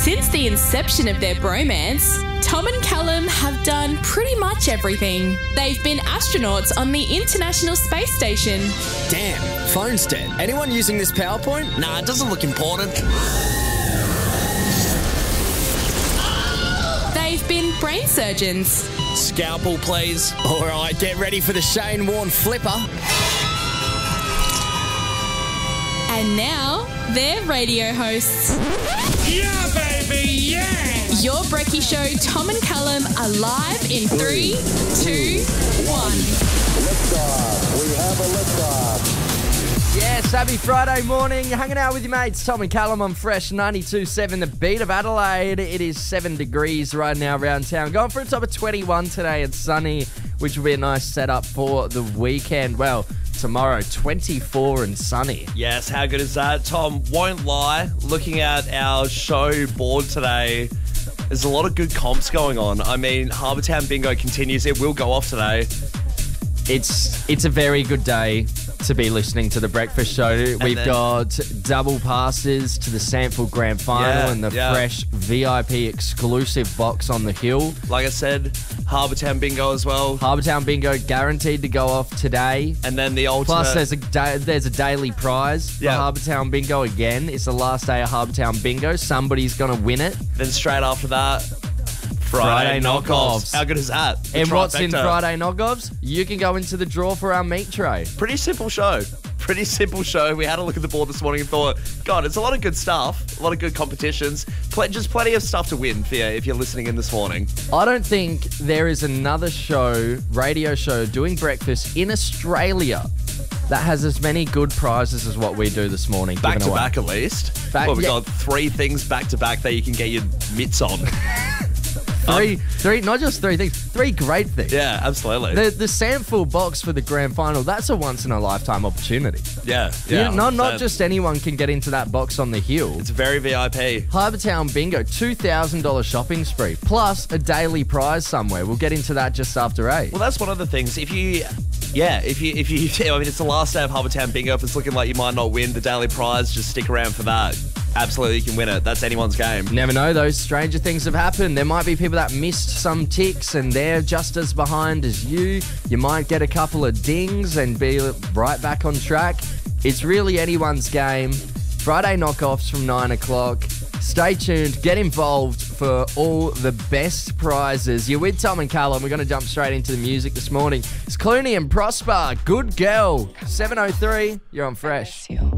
Since the inception of their bromance, Tom and Callum have done pretty much everything. They've been astronauts on the International Space Station. Damn, phone's dead. Anyone using this PowerPoint? Nah, it doesn't look important. They've been brain surgeons. Scalpel, please. All right, get ready for the Shane Warne flipper. And now, they're radio hosts. Yeah, baby, yeah! Your Brekkie Show, Tom and Callum, are live in 3, 2, 1. Liftoff. We have a liftoff. Yes, happy Friday morning. You're hanging out with your mates, Tom and Callum on Fresh 92.7, the beat of Adelaide. It is 7 degrees right now around town. Going for a top of 21 today. It's sunny, which will be a nice setup for the weekend. Well, tomorrow, 24 and sunny. Yes, how good is that? Tom, won't lie, looking at our show board today, there's a lot of good comps going on. I mean, Harbour Town Bingo continues. It will go off today. It's a very good day to be listening to the breakfast show. We've got double passes to the Sandfield Grand Final and the Fresh VIP exclusive box on the hill. Like I said, Harbour Town Bingo as well. Harbour Town Bingo guaranteed to go off today. And then the ultimate... Plus, there's a daily prize for Harbour Town Bingo again. It's the last day of Harbour Town Bingo. Somebody's going to win it. Then straight after that, Friday knockoffs. How good is that? And what's in Friday knockoffs? You can go into the draw for our meat tray. Pretty simple show. Pretty simple show. We had a look at the board this morning and thought, God, it's a lot of good stuff, a lot of good competitions, just plenty of stuff to win for you if you're listening in this morning. I don't think there is another radio show doing breakfast in Australia that has as many good prizes as what we do this morning. Back to back at least. We've got 3 things back to back that you can get your mitts on. Three, not just 3 things, 3 great things. Yeah, absolutely. The Sandfield box for the grand final, that's a once-in-a-lifetime opportunity. Yeah. Not just anyone can get into that box on the hill. It's very VIP. Harbour Town Bingo, $2,000 shopping spree, plus a daily prize somewhere. We'll get into that just after 8. Well, that's one of the things. I mean, it's the last day of Harbour Town Bingo. If it's looking like you might not win the daily prize, just stick around for that. Absolutely, you can win it. That's anyone's game. Never know, those stranger things have happened. There might be people that missed some ticks and they're just as behind as you. You might get a couple of dings and be right back on track. It's really anyone's game. Friday knockoffs from 9 o'clock. Stay tuned. Get involved for all the best prizes. You're with Tom and Callum. We're going to jump straight into the music this morning. It's Clooney and Prosper. Good girl. 7:03. You're on Fresh.